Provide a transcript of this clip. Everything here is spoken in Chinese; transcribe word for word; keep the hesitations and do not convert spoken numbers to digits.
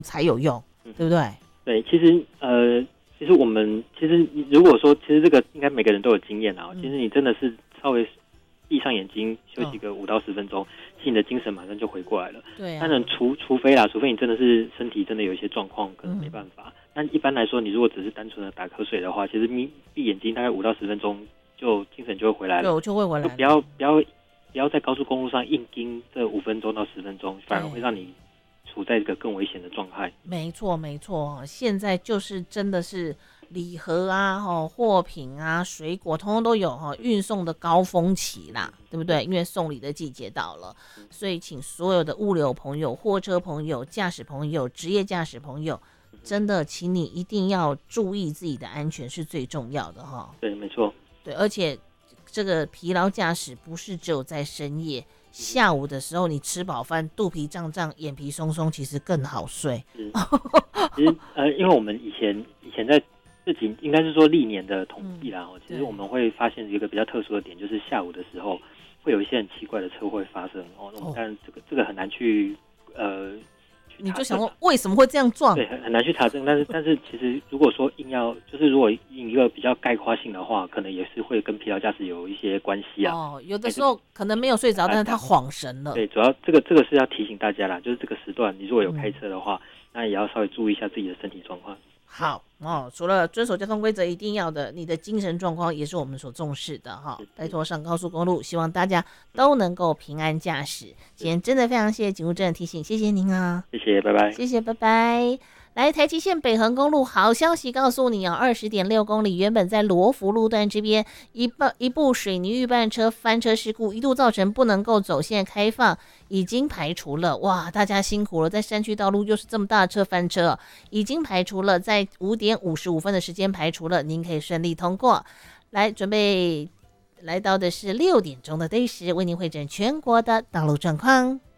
才有用，嗯、对不对？ 对，其实呃，其实我们其实如果说，其实这个应该每个人都有经验啊。嗯、其实你真的是稍微闭上眼睛休息个五到十分钟，其实你的精神马上就回过来了。 对啊。 当然除除非啦，除非你真的是身体真的有一些状况，可能没办法。嗯、但一般来说，你如果只是单纯的打瞌睡的话，其实闭闭眼睛大概五到十分钟，就精神就会回来了。 对，就会回来了。 就不要不要不要在高速公路上硬盯这五分钟到十分钟，反而会让你处在一个更危险的状态。 没错没错，现在就是真的是礼盒啊、货品啊、水果通通都有运送的高峰期啦，对不对？因为送礼的季节到了，所以请所有的物流朋友、货车朋友、驾驶朋友、职业驾驶朋友，真的请你一定要注意自己的安全是最重要的哈。 对，没错。 对，而且这个疲劳驾驶不是只有在深夜，下午的时候你吃饱饭肚皮胀胀眼皮松松，其实更好睡。 其实呃，因为我们以前以前在这几应该是说历年的统计啦、嗯、其实我们会发现一个比较特殊的点，就是下午的时候会有一些很奇怪的车会发生哦。那当然这个这个很难去呃。 你就想说为什么会这样撞？ 对，很难去查证。但是，但是其实如果说硬要，就是如果以一个比较概括性的话，可能也是会跟疲劳驾驶有一些关系啊。 哦，有的时候可能没有睡着，但是他晃神了。 对，主要这个这个是要提醒大家啦，就是这个时段你如果有开车的话，嗯、那也要稍微注意一下自己的身体状况。 好哦，除了遵守交通规则一定要的，你的精神状况也是我们所重视的哈。拜托上高速公路，希望大家都能够平安驾驶。今天真的非常谢谢警务证的提醒，谢谢您啊， 谢谢，拜拜， 谢谢，拜拜。来，台七线北横公路好消息告诉你哦，二十点六公里，原本在罗福路段这边一部一部水泥预拌车翻车事故，一度造成不能够走，现在开放，已经排除了。哇，大家辛苦了，在山区道路又是这么大的车翻车，已经排除了，在五点五十五分的时间排除了，您可以顺利通过。来，准备来到的是六点钟的 day 时，为您汇整全国的道路状况。